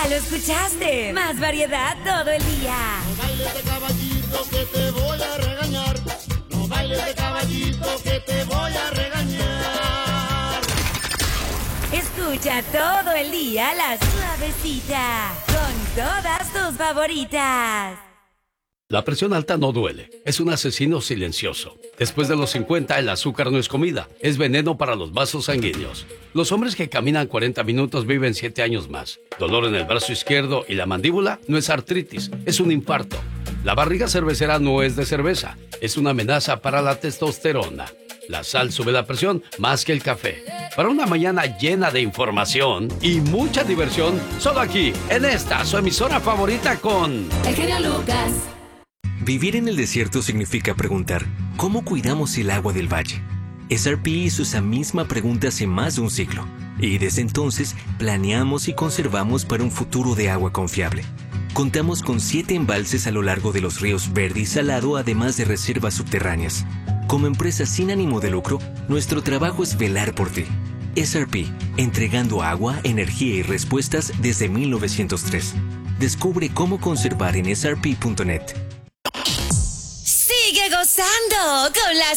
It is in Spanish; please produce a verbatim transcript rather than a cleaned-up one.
Ya lo escuchaste. Más variedad todo el día. No bailes de caballito que te voy a regañar. No bailes de caballito que te voy a regañar. Escucha todo el día la suavecita con todas tus favoritas. La presión alta no duele, es un asesino silencioso. Después de los cincuenta, el azúcar no es comida, es veneno para los vasos sanguíneos. Los hombres que caminan cuarenta minutos viven siete años más. Dolor en el brazo izquierdo y la mandíbula no es artritis, es un infarto. La barriga cervecera no es de cerveza, es una amenaza para la testosterona. La sal sube la presión más que el café. Para una mañana llena de información y mucha diversión, solo aquí, en esta, su emisora favorita con... El genio Lucas. Vivir en el desierto significa preguntar, ¿cómo cuidamos el agua del valle? S R P hizo esa misma pregunta hace más de un siglo, y desde entonces planeamos y conservamos para un futuro de agua confiable. Contamos con siete embalses a lo largo de los ríos Verde y Salado, además de reservas subterráneas. Como empresa sin ánimo de lucro, nuestro trabajo es velar por ti. S R P, entregando agua, energía y respuestas desde mil novecientos tres. Descubre cómo conservar en S R P punto net. Sigue gozando con las